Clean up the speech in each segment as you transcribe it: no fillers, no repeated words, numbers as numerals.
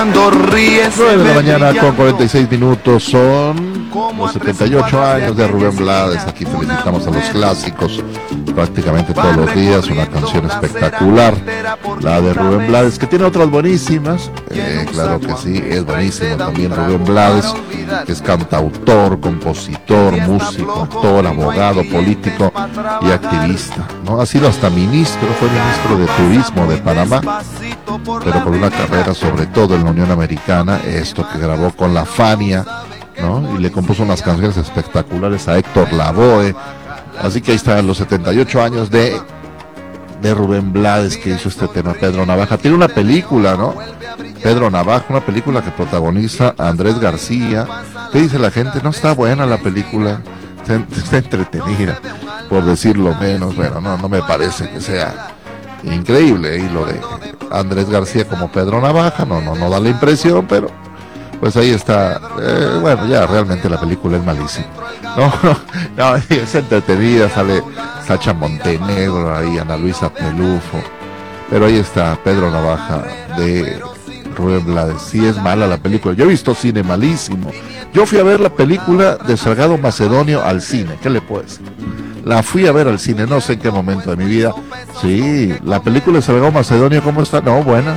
9 de la mañana con 46 minutos, son los 78 años de Rubén Blades. Aquí felicitamos a los clásicos prácticamente todos los días. Una canción espectacular, la de Rubén Blades, que tiene otras buenísimas. Claro que sí, es buenísimo también Rubén Blades, que es cantautor, compositor, músico, actor, abogado, político y activista, ¿no? Ha sido hasta ministro, fue ministro de Turismo de Panamá, pero por una carrera sobre todo en la Unión Americana, esto que grabó con la Fania, ¿no? Y le compuso unas canciones espectaculares a Héctor Lavoe. Así que ahí están los 78 años de Rubén Blades, que hizo este tema. Pedro Navaja tiene una película, ¿no? Pedro Navaja, una película que protagoniza a Andrés García. ¿Qué dice la gente? No está buena la película, está entretenida, por decirlo menos. Bueno, no me parece que sea increíble. Y lo de Andrés García como Pedro Navaja no da la impresión, pero pues ahí está. Bueno, ya realmente la película es malísima. No, es entretenida, sale Sacha Montenegro, ahí Ana Luisa Pelufo, pero ahí está Pedro Navaja de Rubén Blades. Sí es mala la película, yo he visto cine malísimo. Yo fui a ver la película de Salgado Macedonio al cine, ¿qué le puedo decir? La fui a ver al cine, no sé en qué momento de mi vida. Sí, la película de Salgado Macedonio, ¿cómo está? No, buena.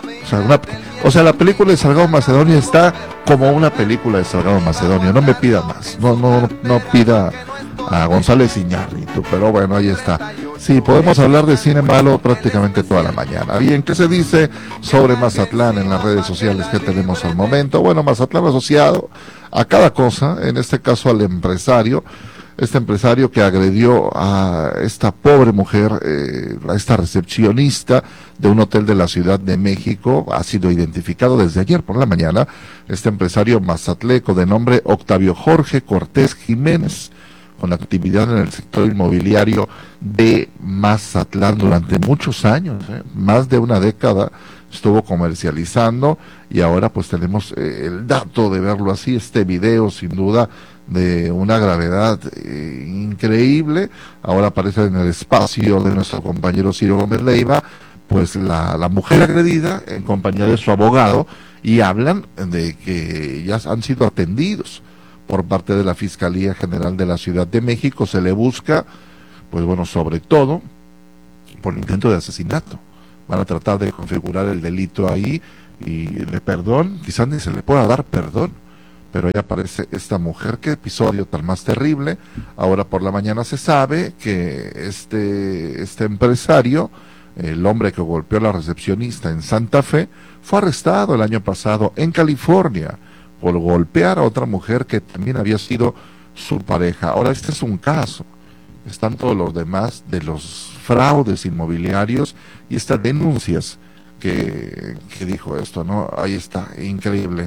O sea, la película de Salgado Macedonio está como una película de Salgado Macedonio. No me pida más, no pida a González Iñárritu, pero bueno, ahí está. Sí, podemos hablar de cine malo prácticamente toda la mañana. Bien, ¿qué se dice sobre Mazatlán en las redes sociales que tenemos al momento? Bueno, Mazatlán asociado a cada cosa, en este caso al empresario. Este empresario que agredió a esta pobre mujer, a esta recepcionista de un hotel de la Ciudad de México, ha sido identificado desde ayer por la mañana. Este empresario mazatleco de nombre Octavio Jorge Cortés Jiménez, con actividad en el sector inmobiliario de Mazatlán durante muchos años, más de una década estuvo comercializando, y ahora pues tenemos el dato de verlo así, este video sin duda de una gravedad increíble. Ahora aparece en el espacio de nuestro compañero Ciro Gómez Leiva, pues la mujer agredida en compañía de su abogado, y hablan de que ya han sido atendidos por parte de la Fiscalía General de la Ciudad de México. Se le busca, pues bueno, sobre todo por intento de asesinato. Van a tratar de configurar el delito ahí, y de perdón, quizás ni se le pueda dar perdón, pero ahí aparece esta mujer. Qué episodio tan más terrible. Ahora por la mañana se sabe que este empresario, el hombre que golpeó a la recepcionista en Santa Fe, fue arrestado el año pasado en California por golpear a otra mujer que también había sido su pareja. Ahora este es un caso, están todos los demás de los fraudes inmobiliarios y estas denuncias que dijo esto, ¿no? Ahí está, increíble.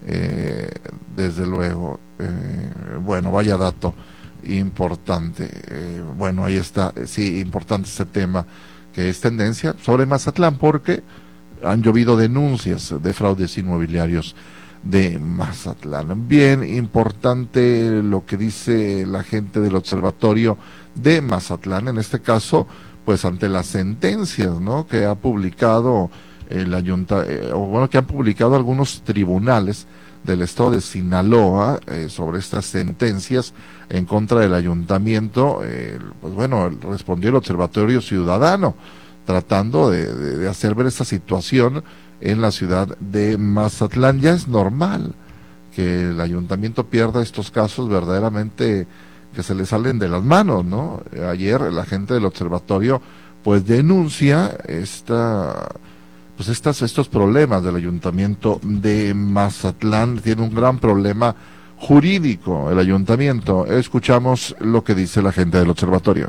Desde luego, bueno, vaya dato importante. Bueno, ahí está, sí, importante este tema, que es tendencia sobre Mazatlán, porque han llovido denuncias de fraudes inmobiliarios de Mazatlán. Bien importante lo que dice la gente del Observatorio de Mazatlán, en este caso, pues ante las sentencias, ¿no?, que ha publicado que han publicado algunos tribunales del estado de Sinaloa sobre estas sentencias en contra del ayuntamiento. Pues bueno, respondió el Observatorio Ciudadano, tratando de hacer ver esta situación en la ciudad de Mazatlán. Ya es normal que el ayuntamiento pierda estos casos verdaderamente que se le salen de las manos, ¿no? Ayer la gente del observatorio pues denuncia estos problemas del ayuntamiento de Mazatlán. Tiene un gran problema jurídico el ayuntamiento. Escuchamos lo que dice la gente del observatorio.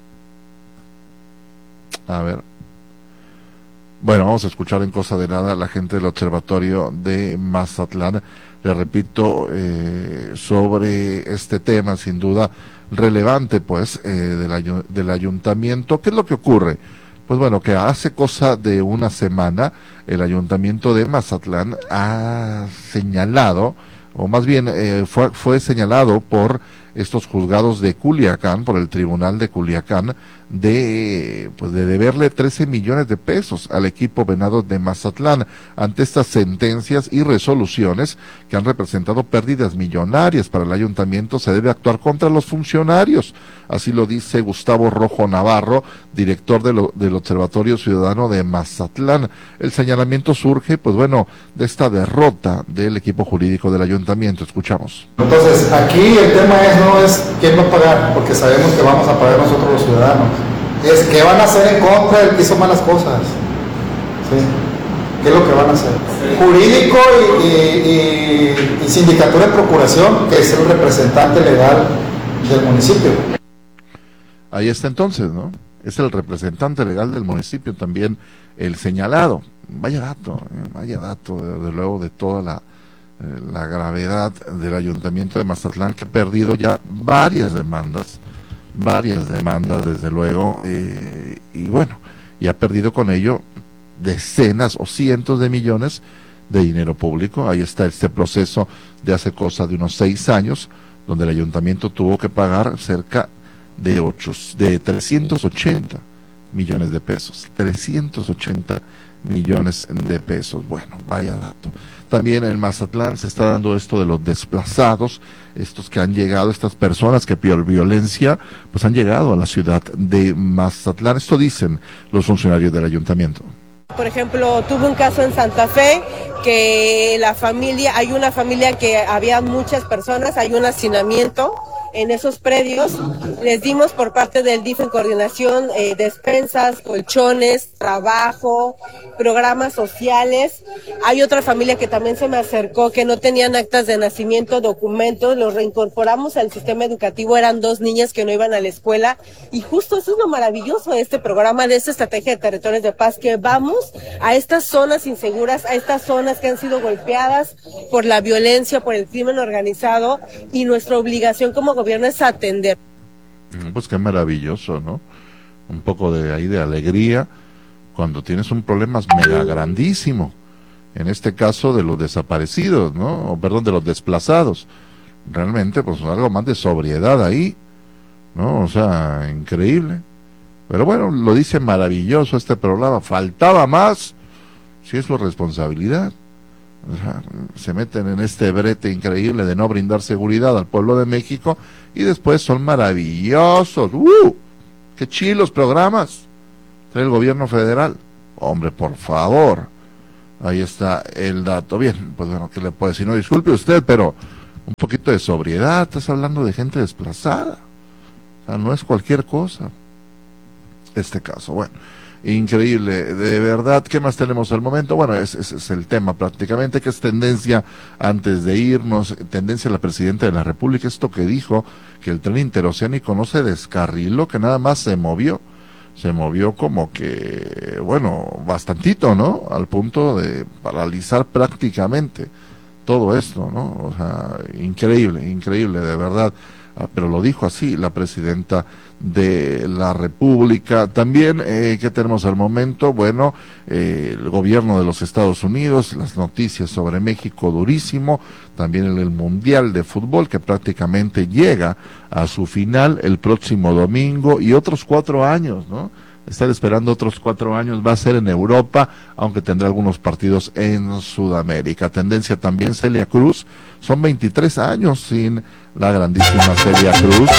A ver. Bueno, vamos a escuchar en cosa de nada a la gente del observatorio de Mazatlán. Le repito, sobre este tema sin duda relevante, pues, del ayuntamiento. ¿Qué es lo que ocurre? Pues bueno, que hace cosa de una semana el ayuntamiento de Mazatlán ha señalado, o más bien fue señalado por estos juzgados de Culiacán, por el Tribunal de Culiacán, de deberle 13 millones de pesos al equipo Venados de Mazatlán. Ante estas sentencias y resoluciones que han representado pérdidas millonarias para el ayuntamiento, se debe actuar contra los funcionarios. Así lo dice Gustavo Rojo Navarro, director del Observatorio Ciudadano de Mazatlán. El señalamiento surge, de esta derrota del equipo jurídico del ayuntamiento. Escuchamos. Entonces, aquí el tema no es quién va a pagar, porque sabemos que vamos a pagar nosotros los ciudadanos. Es qué van a hacer en contra del que hizo malas cosas. ¿Sí? ¿Qué es lo que van a hacer? Jurídico y sindicatura de procuración, que es el representante legal del municipio. Ahí está entonces, ¿no? Es el representante legal del municipio también el señalado. Vaya dato, desde luego, de toda la gravedad del ayuntamiento de Mazatlán, que ha perdido ya varias demandas, desde luego, y ha perdido con ello decenas o cientos de millones de dinero público. Ahí está este proceso de hace cosa de unos 6 años, donde el ayuntamiento tuvo que pagar cerca de 380 millones de pesos, 380 millones de pesos. Bueno, vaya dato. También en Mazatlán se está dando esto de los desplazados, estos que han llegado, estas personas que por violencia, pues han llegado a la ciudad de Mazatlán. Esto dicen los funcionarios del ayuntamiento. Por ejemplo, tuve un caso en Santa Fe que hay una familia que había muchas personas, hay un hacinamiento en esos predios. Les dimos por parte del DIF en coordinación despensas, colchones, trabajo, programas sociales. Hay otra familia que también se me acercó que no tenían actas de nacimiento, documentos, los reincorporamos al sistema educativo, eran 2 niñas que no iban a la escuela, y justo eso es lo maravilloso de este programa, de esta estrategia de territorios de paz, que vamos a estas zonas inseguras, a estas zonas que han sido golpeadas por la violencia, por el crimen organizado, y nuestra obligación como gobierno es atender. Pues qué maravilloso, ¿no? Un poco de alegría cuando tienes un problema mega grandísimo, en este caso de los desaparecidos, ¿no? De los desplazados. Realmente, pues algo más de sobriedad ahí, ¿no? O sea, increíble. Pero bueno, lo dice maravilloso este programa. Faltaba más, si es su responsabilidad. O sea, se meten en este brete increíble de no brindar seguridad al pueblo de México, y después son maravillosos. ¡Qué chilos programas trae el gobierno federal! Hombre, por favor. Ahí está el dato. Bien, pues bueno, ¿qué le puedo decir? No, disculpe usted, pero un poquito de sobriedad. Estás hablando de gente desplazada. O sea, no es cualquier cosa este caso. Bueno, increíble, de verdad. ¿Qué más tenemos al momento? Bueno, ese es el tema prácticamente, que es tendencia antes de irnos, tendencia a la presidenta de la República, esto que dijo, que el tren interoceánico no se descarriló, que nada más se movió como que, bastantito, ¿no? Al punto de paralizar prácticamente todo esto, ¿no? O sea, increíble, de verdad. Pero lo dijo así la presidenta de la República. También, ¿qué tenemos al momento? Bueno, el gobierno de los Estados Unidos, las noticias sobre México durísimo, también en el Mundial de Fútbol, que prácticamente llega a su final el próximo domingo, y otros 4 años, ¿no? Estar esperando otros 4 años, va a ser en Europa, aunque tendrá algunos partidos en Sudamérica. Tendencia también Celia Cruz, son 23 años sin la grandísima Celia Cruz.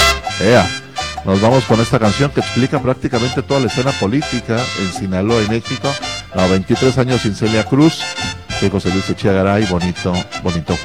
Nos vamos con esta canción que explica prácticamente toda la escena política en Sinaloa y México. 23 años sin Celia Cruz, de José Luis Echegaray, bonito